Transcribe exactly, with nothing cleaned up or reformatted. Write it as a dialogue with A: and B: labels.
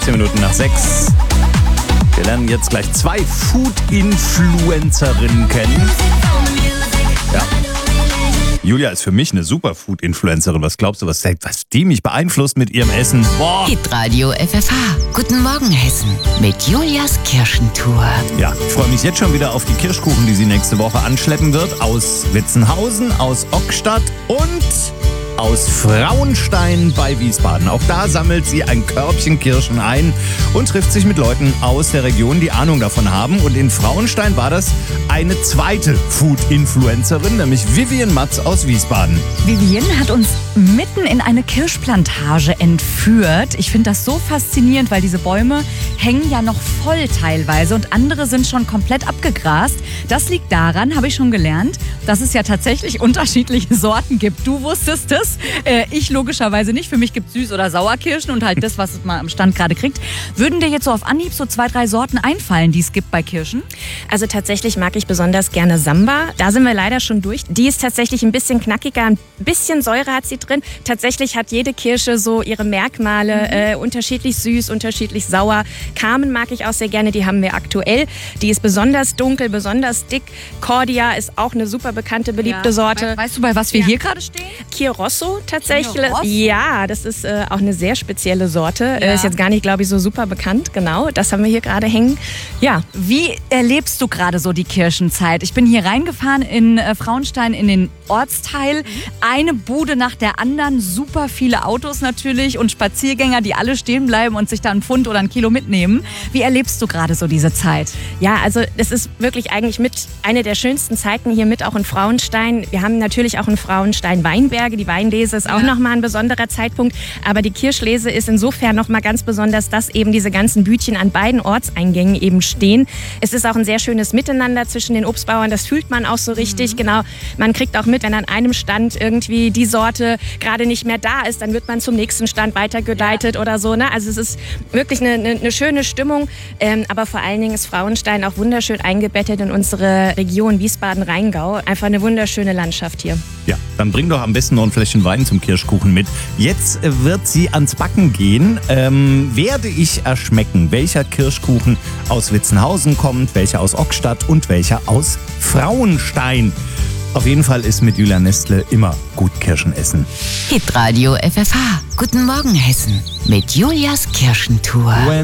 A: zehn Minuten nach sechs. Wir lernen jetzt gleich zwei Food-Influencerinnen kennen. Ja. Julia ist für mich eine super Food-Influencerin. Was glaubst du, was, was die mich beeinflusst mit ihrem Essen? Boah.
B: Hitradio F F H. Guten Morgen, Hessen. Mit Julias Kirschentour.
A: Ja, ich freue mich jetzt schon wieder auf die Kirschkuchen, die sie nächste Woche anschleppen wird. Aus Witzenhausen, aus Ockstadt und aus Frauenstein bei Wiesbaden. Auch da sammelt sie ein Körbchen Kirschen ein und trifft sich mit Leuten aus der Region, die Ahnung davon haben. Und in Frauenstein war das eine zweite Food-Influencerin, nämlich Vivian Matz aus Wiesbaden.
C: Vivian hat uns mitten in eine Kirschplantage entführt. Ich finde das so faszinierend, weil diese Bäume hängen ja noch voll teilweise und andere sind schon komplett abgegrast. Das liegt daran, habe ich schon gelernt, dass es ja tatsächlich unterschiedliche Sorten gibt. Du wusstest es, äh, ich logischerweise nicht. Für mich gibt es Süß- oder Sauerkirschen und halt das, was man am Stand gerade kriegt. Würden dir jetzt so auf Anhieb so zwei, drei Sorten einfallen, die es gibt bei Kirschen?
D: Also tatsächlich mag ich besonders gerne Samba. Da sind wir leider schon durch. Die ist tatsächlich ein bisschen knackiger, ein bisschen Säure hat sie drin. Tatsächlich hat jede Kirsche so ihre Merkmale, mhm. äh, unterschiedlich süß, unterschiedlich sauer. Carmen mag ich auch sehr gerne, die haben wir aktuell. Die ist besonders dunkel, besonders dick. Cordia ist auch eine super bekannte, beliebte
C: ja.
D: Sorte.
C: Weißt du, bei was wir
D: ja.
C: hier gerade stehen?
D: Chirosso tatsächlich.
C: Chirosso?
D: Ja, das ist äh, auch eine sehr spezielle Sorte.
C: Ja.
D: Äh, ist jetzt gar nicht, glaube ich, so super bekannt. Genau, das haben wir hier gerade hängen. Ja.
C: Wie erlebst du gerade so die Kirschenzeit? Ich bin hier reingefahren in äh, Frauenstein in den Ortsteil. Eine Bude nach der anderen, super viele Autos natürlich und Spaziergänger, die alle stehen bleiben und sich da einen Pfund oder ein Kilo mitnehmen. Wie erlebst du gerade so diese Zeit?
D: Ja, also das ist wirklich eigentlich mit eine der schönsten Zeiten hier mit auch in Frauenstein. Wir haben natürlich auch in Frauenstein Weinberge. Die Weinlese ist auch
C: ja.
D: nochmal ein besonderer Zeitpunkt. Aber die Kirschlese ist insofern nochmal ganz besonders, dass eben diese ganzen Bütchen an beiden Ortseingängen eben stehen. Es ist auch ein sehr schönes Miteinander zwischen den Obstbauern. Das fühlt man auch so richtig. Mhm. Genau. Man kriegt auch mit, wenn an einem Stand irgendwie die Sorte gerade nicht mehr da ist, dann wird man zum nächsten Stand weitergeleitet ja. oder so. Ne? Also es ist wirklich eine, eine, eine schöne Stimmung. Ähm, aber vor allen Dingen ist Frauenstein auch wunderschön eingebettet in unsere Region Wiesbaden-Rheingau. Einfach eine wunderschöne Landschaft hier.
A: Ja, dann bring doch am besten noch ein Fläschchen Wein zum Kirschkuchen mit. Jetzt wird sie ans Backen gehen. Ähm, werde ich erschmecken, welcher Kirschkuchen aus Witzenhausen kommt, welcher aus Ockstadt und welcher aus Frauenstein. Auf jeden Fall ist mit Julia Nestle immer gut Kirschen essen.
B: Hitradio F F H. Guten Morgen, Hessen. Mit Julias Kirschentour.